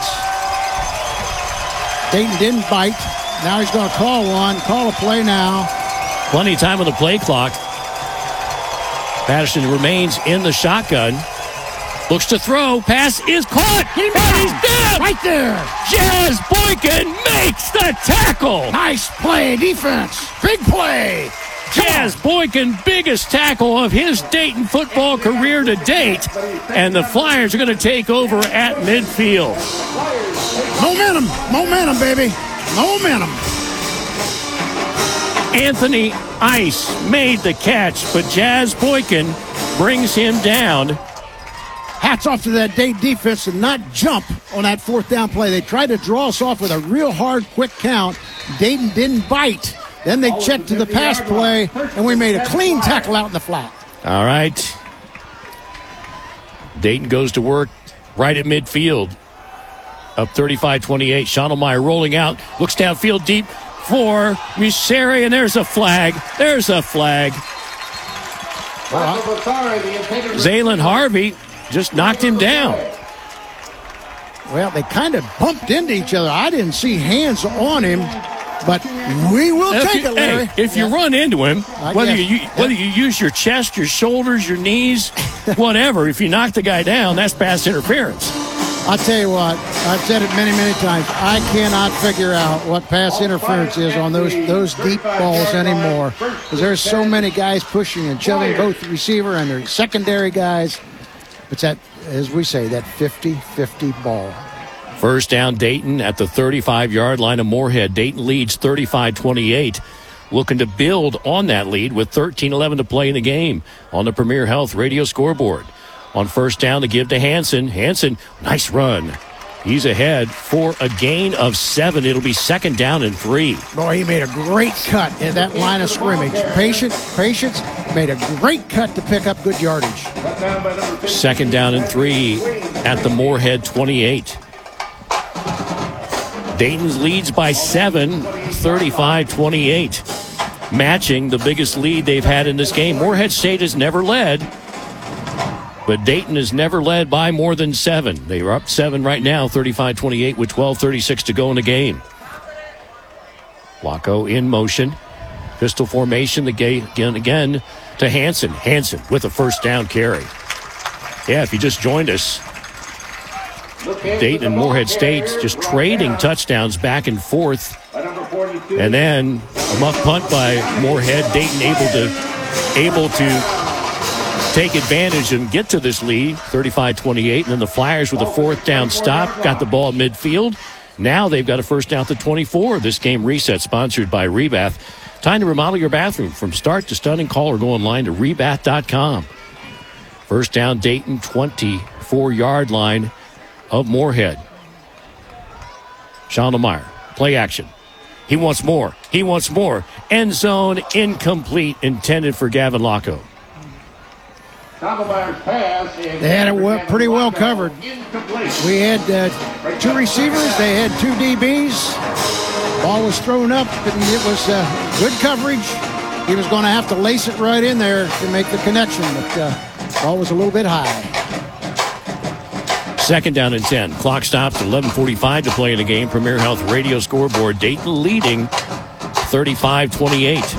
S1: Dayton didn't bite. Now he's going to call one. Call a play now.
S2: Plenty of time on the play clock. Patterson remains in the shotgun. Looks to throw. Pass is caught.
S1: He's
S2: and he's down.
S1: Right there.
S2: Jazz Boykin makes the tackle.
S1: Nice play, defense. Big play.
S2: Jazz Boykin, biggest tackle of his Dayton football career to date. And the Flyers are going to take over at midfield.
S1: Momentum. Momentum, baby. Momentum.
S2: Anthony Ice made the catch, but Jazz Boykin brings him down.
S1: Hats off to that Dayton defense to not jump on that fourth down play. They tried to draw us off with a real hard, quick count. Dayton didn't bite. Then they checked to the pass play, and we made a clean tackle out in the flat.
S2: All right. Dayton goes to work right at midfield. Up thirty-five twenty-eight. Schonelmeyer rolling out. Looks downfield deep for Museri, and there's a flag. There's a flag. Zaylen Harvey just knocked him down.
S1: Well, they kind of bumped into each other. I didn't see hands on him, but we will
S2: If
S1: take
S2: you-
S1: it, Larry.
S2: Hey, if you
S1: Yeah.
S2: run into him,
S1: I
S2: whether
S1: guess.
S2: you whether you use your chest, your shoulders, your knees, whatever, if you knock the guy down, that's pass interference.
S1: I'll tell you what, I've said it many, many times. I cannot figure out what pass interference is on those those deep balls anymore, because there's so many guys pushing and shoving both the receiver and their secondary guys. It's that, as we say, that fifty-fifty ball.
S2: First down, Dayton at the thirty-five-yard line of Moorhead. Dayton leads thirty-five twenty-eight. Looking to build on that lead with thirteen eleven to play in the game on the Premier Health radio scoreboard. On first down to give to Hansen. Hansen, nice run. He's ahead for a gain of seven. It'll be second down and three.
S1: Boy, he made a great cut in that line of scrimmage. Patient, patience, made a great cut to pick up good yardage.
S2: Second down and three at the Moorhead twenty-eight. Dayton leads by seven, thirty-five twenty-eight. Matching the biggest lead they've had in this game. Moorhead State has never led, but Dayton has never led by more than seven. They are up seven right now, thirty-five twenty-eight with twelve thirty-six to go in the game. Waco in motion. Pistol formation, the game again, again to Hansen. Hansen with a first down carry. Yeah, if you just joined us, Dayton and Moorhead State just trading touchdowns back and forth. And then a muff punt by Moorhead. Dayton able to able to take advantage and get to this lead, thirty-five twenty-eight. And then the Flyers with a fourth down stop, got the ball at midfield. Now they've got a first down to twenty-four. This game reset sponsored by Rebath. Time to remodel your bathroom from start to stunning. Call or go online to rebath dot com. First down, Dayton, twenty-four-yard line of Moorhead. Schonelmeyer, play action. He wants more. He wants more. End zone incomplete, intended for Gavin Locko.
S1: They had it well, pretty well covered. We had uh, two receivers. They had two D Bs. Ball was thrown up, and it was uh, good coverage. He was going to have to lace it right in there to make the connection, but uh, ball was a little bit high.
S2: Second down and ten. Clock stops at eleven forty-five to play in the game. Premier Health radio scoreboard. Dayton leading thirty-five twenty-eight.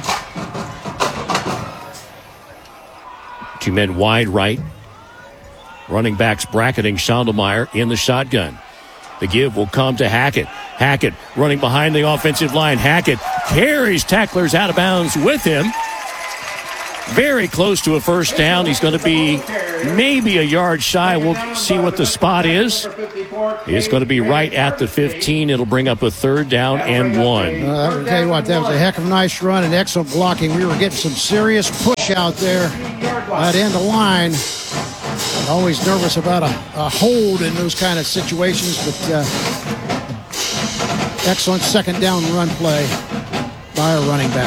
S2: Two men wide right. Running backs bracketing Schonelmeyer in the shotgun. The give will come to Hackett. Hackett running behind the offensive line. Hackett carries tacklers out of bounds with him. very close to a first down. He's going to be maybe a yard shy. We'll see what the spot is. It's going to be right at the fifteen. It'll bring up a third down and one.
S1: Uh, I'll tell you what, that was a heck of a nice run and excellent blocking. We were getting some serious push out there at end of line. Always nervous about a, a hold in those kind of situations, but uh, excellent second down run play by a running back.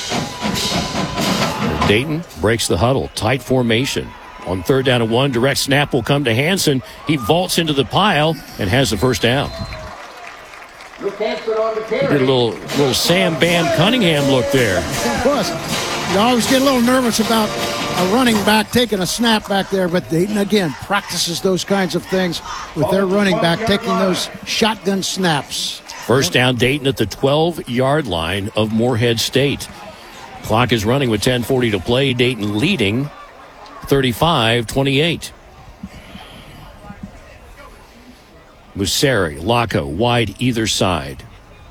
S2: Dayton breaks the huddle. Tight formation. On third down and one, direct snap will come to Hansen. He vaults into the pile and has the first down. He did a little, little Sam Bam Cunningham look there.
S1: Of course. You always get a little nervous about a running back taking a snap back there, but Dayton, again, practices those kinds of things with their running back taking those shotgun snaps.
S2: First down, Dayton at the twelve-yard line of Morehead State. Clock is running with ten forty to play. Dayton leading thirty-five twenty-eight. Museri, Laco, wide either side.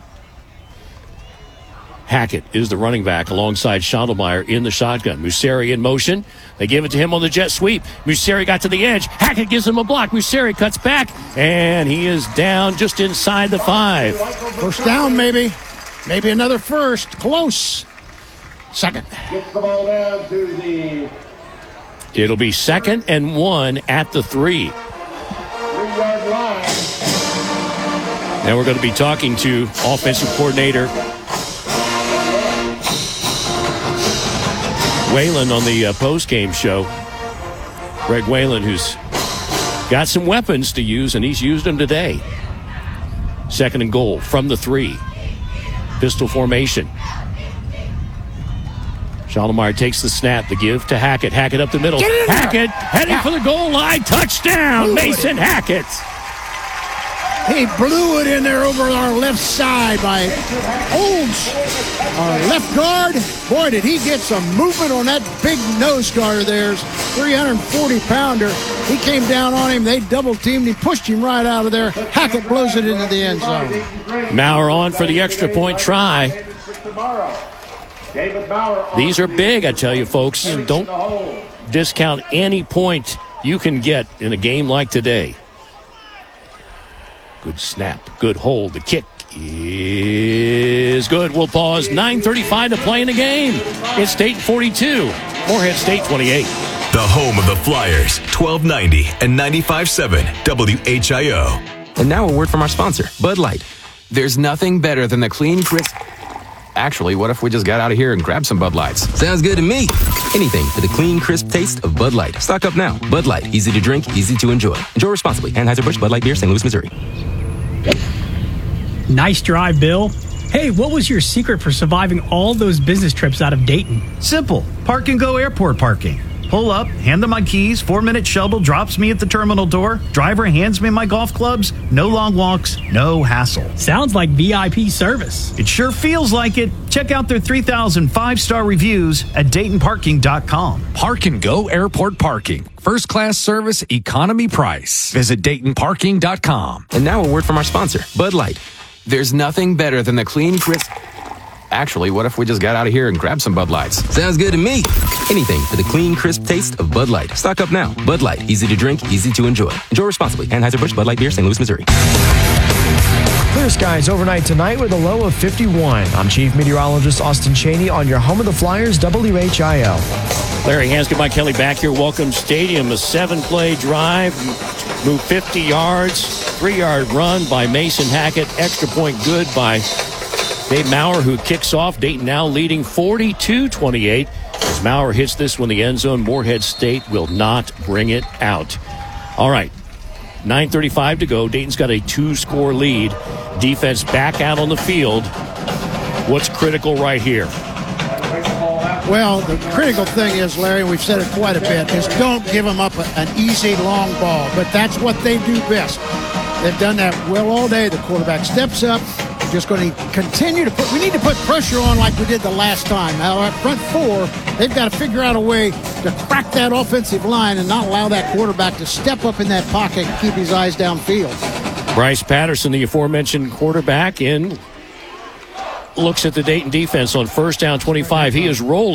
S2: Hackett is the running back alongside Schondelmeyer in the shotgun. Museri in motion. They give it to him on the jet sweep. Museri got to the edge. Hackett gives him a block. Museri cuts back, and he is down just inside the five.
S1: First down, maybe. Maybe another first. Close. Second.
S3: Gets the ball down to the
S2: It'll be second and one at the three.
S3: three-yard line.
S2: Now we're going to be talking to offensive coordinator Whalen on the uh, post-game show. Greg Whalen, who's got some weapons to use, and he's used them today. Second and goal from the three. Pistol formation. Schondelmeyer takes the snap, the give to Hackett. Hackett up the middle. Hackett heading for the goal line. Touchdown, Mason Hackett.
S1: He blew it in there over our left side by Olds, our left guard. Boy, did he get some movement on that big nose guard of theirs. three hundred forty pounder. He came down on him. They double teamed him, pushed him right out of there. Hackett blows it into the end zone.
S2: Maurer on for the extra point try. These are big, I tell you, folks. Don't discount any point you can get in a game like today. Good snap, good hold. The kick is good. We'll pause. nine thirty-five to play in the game. It's Dayton forty-two, Morehead State twenty-eight.
S5: The home of the Flyers, twelve ninety and ninety-five point seven W H I O.
S14: And now a word from our sponsor, Bud Light. There's nothing better than the clean, crisp... Actually, what if we just got out of here and grabbed some Bud Lights? Sounds good to me. Anything for the clean, crisp taste of Bud Light. Stock up now. Bud Light, easy to drink, easy to enjoy. Enjoy responsibly. Anheuser-Busch Bud Light Beer, Saint Louis, Missouri.
S15: Nice drive, Bill. Hey, what was your secret for surviving all those business trips out of Dayton?
S13: Simple. Park and Go airport parking. Pull up, hand them my keys, four-minute shuttle drops me at the terminal door, driver hands me my golf clubs, no long walks, no hassle.
S15: Sounds like V I P service.
S13: It sure feels like it. Check out their three thousand five-star reviews at Dayton Parking dot com.
S16: Park and Go airport parking. First class service, economy price. Visit Dayton Parking dot com.
S14: And now a word from our sponsor, Bud Light. There's nothing better than the clean, crisp... Actually, what if we just got out of here and grabbed some Bud Lights? Sounds good to me. Anything for the clean, crisp taste of Bud Light. Stock up now. Bud Light, easy to drink, easy to enjoy. Enjoy responsibly. Anheuser-Busch Bud Light Beer, Saint Louis, Missouri.
S12: Clear skies overnight tonight with a low of fifty-one. I'm Chief Meteorologist Austin Cheney on your home of the Flyers, W H I O.
S2: Larry Hanscom, Mike Kelly back here. Welcome Stadium. A seven-play drive. Move fifty yards. Three-yard run by Mason Hackett. Extra point good by Dave Maurer, who kicks off. Dayton now leading forty-two twenty-eight. As Maurer hits this one, the end zone, Morehead State will not bring it out. All right, nine thirty-five to go. Dayton's got a two-score lead. Defense back out on the field. What's critical right here?
S1: Well, the critical thing is, Larry, and we've said it quite a bit, is don't give them up a, an easy long ball. But that's what they do best. They've done that well all day. The quarterback steps up. Just going to continue to put, we need to put pressure on like we did the last time. Now, at front four, they've got to figure out a way to crack that offensive line and not allow that quarterback to step up in that pocket and keep his eyes downfield.
S2: Bryce Patterson, the aforementioned quarterback, in looks at the Dayton defense on first down twenty-five. He is rolling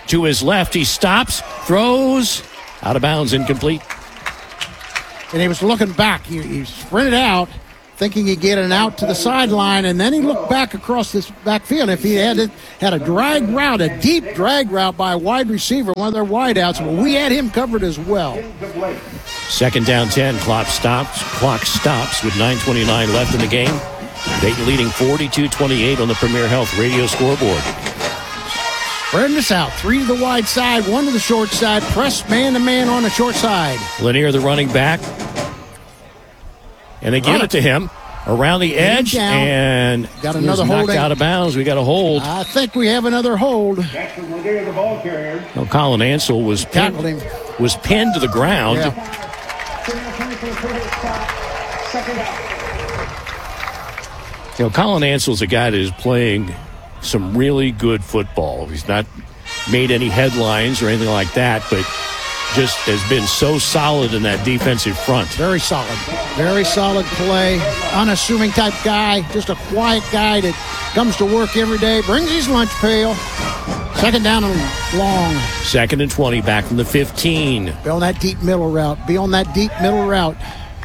S2: to his left. He stops, throws, out of bounds, incomplete.
S1: And he was looking back. He, he sprinted out, thinking he'd get an out to the sideline, and then he looked back across this backfield. If he had it, had a drag route, a deep drag route by a wide receiver, one of their wideouts, well, we had him covered as well.
S2: Second down ten. Clock stops. Clock stops with nine twenty-nine left in the game. Dayton leading forty-two twenty-eight on the Premier Health radio scoreboard.
S1: Spreading this out. Three to the wide side, one to the short side. Press man-to-man on the short side.
S2: Lanier, the running back. And they give it to him around the edge. And
S1: got another
S2: knocked
S1: holding.
S2: out of bounds. We got a hold.
S1: I think we have another hold.
S3: Jackson Lanier, the ball carrier.
S2: No, Colin Ansel was pinned,
S1: Tackled him.
S2: was pinned to the ground.
S1: Yeah.
S2: You know, Colin Ansel's a guy that is playing some really good football. He's not made any headlines or anything like that, but just has been so solid in that defensive front.
S1: Very solid. Very solid play. Unassuming type guy. Just a quiet guy that comes to work every day, brings his lunch pail. Second down and long.
S2: Second and twenty, back from the fifteen.
S1: Be on that deep middle route. Be on that deep middle route.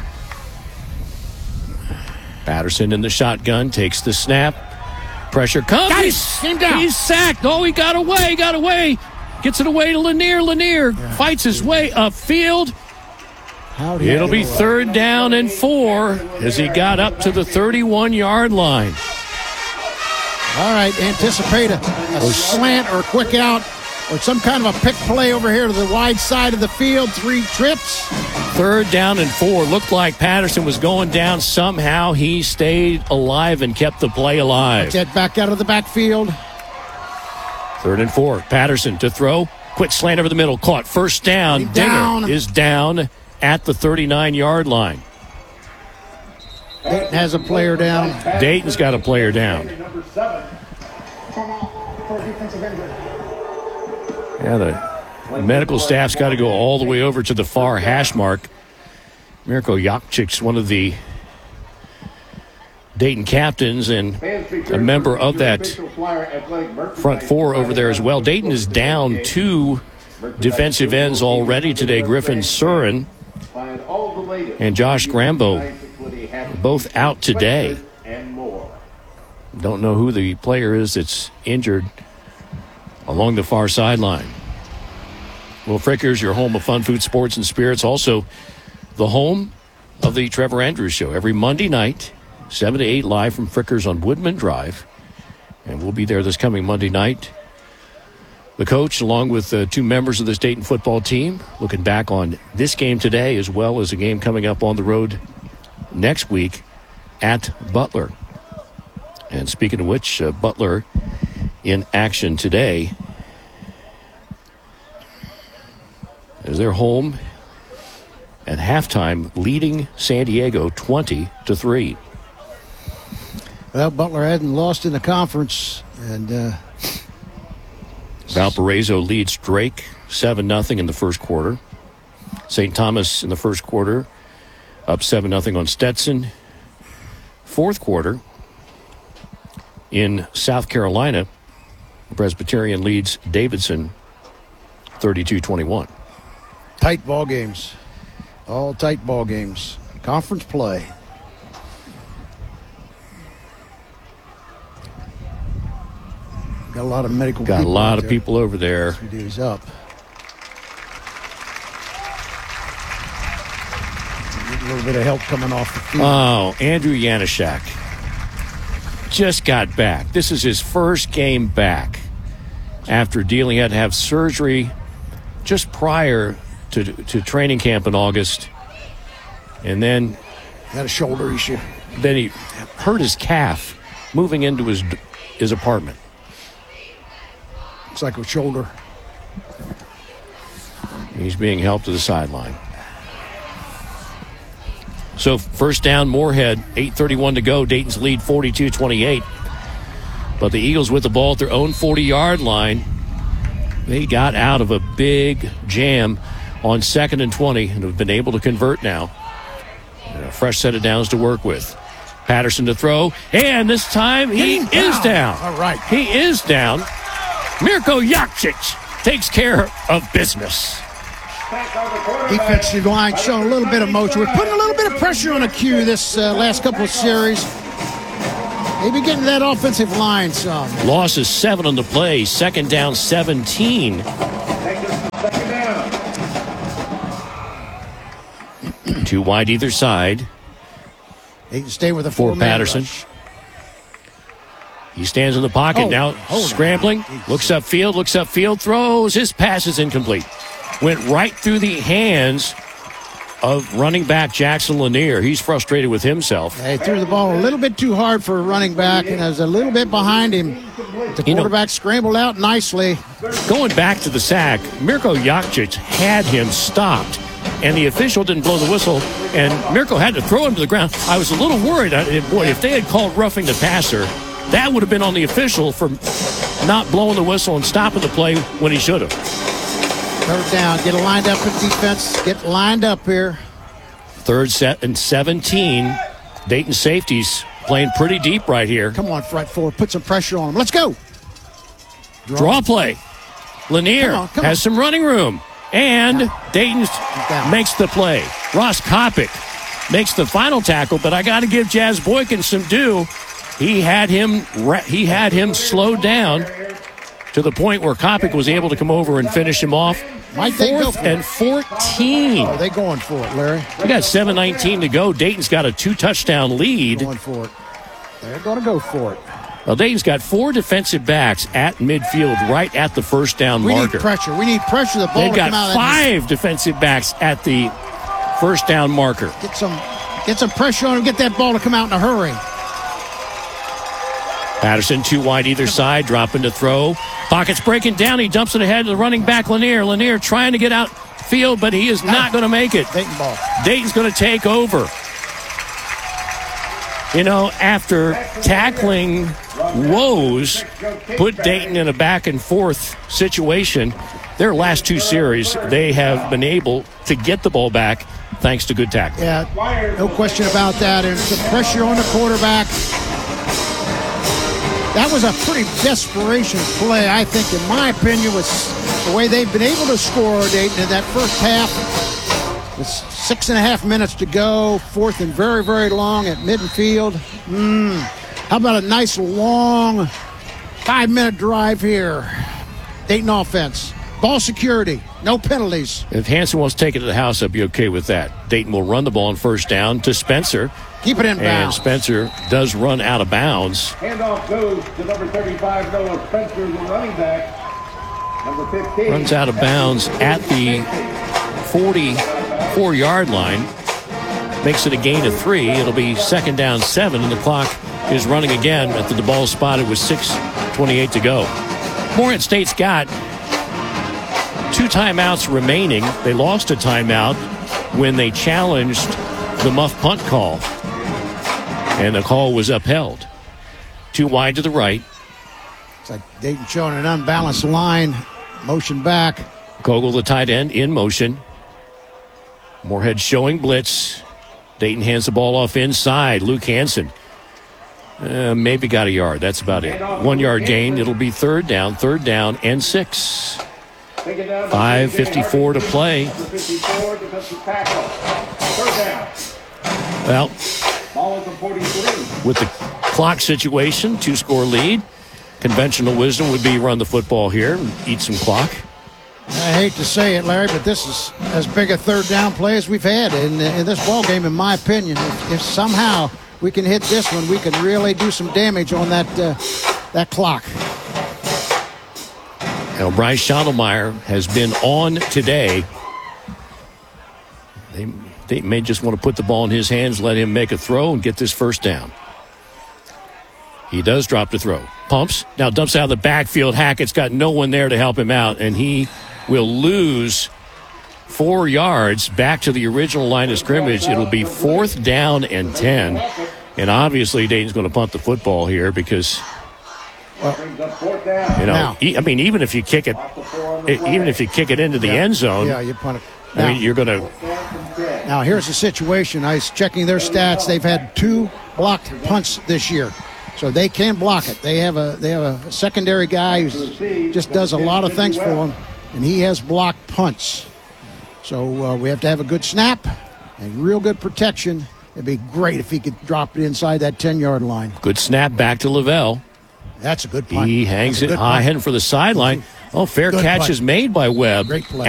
S2: Patterson in the shotgun, takes the snap. Pressure comes.
S1: Nice. Came down.
S2: He's sacked. Oh, he got away, got away. Gets it away to Lanier. Lanier yeah. fights his way upfield. It'll be third down and four as he got up to the thirty-one-yard line.
S1: All right, anticipate a, a slant or a quick out or some kind of a pick play over here to the wide side of the field. Three trips.
S2: Third down and four. Looked like Patterson was going down. Somehow he stayed alive and kept the play alive.
S1: Get back out of the backfield.
S2: Third and four. Patterson to throw. Quick slant over the middle. Caught. First down. Dinger
S1: down.
S2: is down at the thirty-nine-yard line.
S1: Dayton has a player down.
S2: Dayton's got a player down. Yeah, the medical staff's got to go all the way over to the far hash mark. Mirko Jakcic's one of the Dayton captains and a member of that front four over there as well. Dayton is down two defensive ends already today. Griffin Surin and Josh Grambo both out today. Don't know who the player is that's injured along the far sideline. Well, Frickers, your home of fun, food, sports, and spirits. Also, the home of the Trevor Andrews Show. Every Monday night, seven to eight, live from Frickers on Woodman Drive. And we'll be there this coming Monday night. The coach, along with uh, two members of this Dayton football team, looking back on this game today, as well as a game coming up on the road next week at Butler. And speaking of which, uh, Butler in action today as they're home at halftime, leading San Diego twenty to three.
S1: Well, Butler hadn't lost in the conference, and uh,
S2: Valparaiso leads Drake seven nothing in the first quarter. Saint Thomas in the first quarter up seven nothing on Stetson. Fourth quarter in South Carolina, Presbyterian leads Davidson thirty-two twenty-one.
S1: Tight ball games. All tight ball games. Conference play. Got a lot of medical
S2: Got
S1: people.
S2: a lot
S1: out
S2: of
S1: there.
S2: people over there.
S1: He's up. Get a little bit of help coming off the field.
S2: Oh, Andrew Janaszak just got back. This is his first game back after dealing. He had to have surgery just prior to, to training camp in August. And then
S1: had a shoulder issue.
S2: Then he hurt his calf moving into his his apartment.
S1: Looks like a shoulder.
S2: He's being helped to the sideline. So first down, Moorhead, eight thirty-one to go. Dayton's lead forty-two twenty-eight. But the Eagles with the ball at their own forty-yard line. They got out of a big jam on second and twenty and have been able to convert now. And a fresh set of downs to work with. Patterson to throw, and this time he is down.
S1: All right.
S2: He is down. Mirko Jakcic takes care of business.
S1: Defensive line showing a little bit of motion. We're putting a little bit of pressure on the Q this uh, last couple of series. Maybe getting that offensive line some.
S2: Loss is seven on the play. Second down, seventeen. Two wide either side.
S1: They can stay with a
S2: for
S1: four-man
S2: Patterson.
S1: rush.
S2: He stands in the pocket
S1: Oh,
S2: now,
S1: hold on.
S2: scrambling. Looks upfield, looks upfield, throws. His pass is incomplete. Went right through the hands of running back Jackson Lanier. He's frustrated with himself.
S1: They threw the ball a little bit too hard for a running back, and I was a little bit behind him. The
S2: You know-
S1: quarterback scrambled out nicely.
S2: Going back to the sack, Mirko Jakcic had him stopped, and the official didn't blow the whistle, and Mirko had to throw him to the ground. I was a little worried. I- Boy, if they had called roughing the passer, that would have been on the official for not blowing the whistle and stopping the play when he should have.
S1: Third down. Get lined up in defense. Get lined up here.
S2: Third set and seventeen. Dayton safeties playing pretty deep right here.
S1: Come on, front four. Put some pressure on them. Let's go.
S2: Draw, Draw play. Lanier
S1: Come on, come
S2: has
S1: on.
S2: some running room. And Dayton makes the play. Ross Kopic makes the final tackle, but I got to give Jazz Boykin some due. He had him he had him slowed down to the point where Kopic was able to come over and finish him off.
S1: Might they go
S2: Fourth
S1: for it?
S2: and fourteen.
S1: Are they going for it, Larry?
S2: We got seven nineteen to go. Dayton's got a two-touchdown lead.
S1: Going for it. They're going to go for it.
S2: Well, Dayton's got four defensive backs at midfield right at the first down
S1: We
S2: marker.
S1: need pressure. We need pressure. The ball
S2: They've
S1: to come
S2: got
S1: out.
S2: five defensive backs at the first down marker.
S1: Get some, get some pressure on him. Get that ball to come out in a hurry.
S2: Patterson, two wide either side, dropping to throw. Pockets breaking down. He dumps it ahead to the running back, Lanier. Lanier trying to get out field, but he is not going to make it.
S1: Dayton ball.
S2: Dayton's going to take over. You know, after tackling woes, put Dayton in a back and forth situation, their last two series, they have been able to get the ball back thanks to good tackling.
S1: Yeah, no question about that. And some pressure on the quarterback. That was a pretty desperation play, I think, in my opinion, was the way they've been able to score Dayton in that first half. With six and a half minutes to go, fourth and very, very long at midfield. Mm. How about a nice long five-minute drive here? Dayton offense. Ball security. No penalties.
S2: If Hanson wants to take it to the house, I'd be okay with that. Dayton will run the ball on first down to Spencer.
S1: Keep it in
S2: And
S1: bounds.
S2: Spencer does run out of bounds.
S3: Handoff goes to number thirty-five, Noah Spencer, the running back. Number fifteen.
S2: Runs out of bounds at the forty-four-yard line. Makes it a gain of three. It'll be second down seven, and the clock is running again at the ball spot. It was six twenty-eight to go. Morehead State's got two timeouts remaining. They lost a timeout when they challenged the muff punt call, and the call was upheld. Too wide to the right.
S1: It's like Dayton showing an unbalanced line. Motion back.
S2: Kogel, the tight end, in motion. Morehead showing blitz. Dayton hands the ball off inside. Luke Hansen. Uh, maybe got a yard. That's about it. One yard gain. It'll be third down. Third down and six. five fifty-four to play. Well, with the clock situation, two-score lead, conventional wisdom would be run the football here and eat some clock.
S1: I hate to say it, Larry, but this is as big a third down play as we've had in, in this ball game, in my opinion. If, if somehow we can hit this one, we can really do some damage on that uh, that clock.
S2: Now, Bryce Schottelmeyer has been on today. They, they may just want to put the ball in his hands, let him make a throw, and get this first down. He does drop the throw. Pumps. Now dumps out of the backfield. Hackett's got no one there to help him out, and he will lose four yards back to the original line of scrimmage. It'll be fourth down and ten. And obviously, Dayton's going to punt the football here because, you know, e- I mean, even if you kick it, even if you kick it into the end zone,
S1: Yeah, you punt it.
S2: I mean, you're going to.
S1: Now, here's the situation. I was checking their stats. They've had two blocked punts this year, so they can block it. They have a they have a secondary guy who just does a lot of things for them. and he has blocked punts. So uh, we have to have a good snap and real good protection. It'd be great if he could drop it inside that ten-yard line.
S2: Good snap back to Lavelle.
S1: That's a good punt.
S2: He hangs
S1: That's a
S2: it
S1: good
S2: high,
S1: punt.
S2: heading for the sideline. Oh, fair
S1: Good
S2: catch
S1: punt.
S2: is made by Webb.
S1: Great play.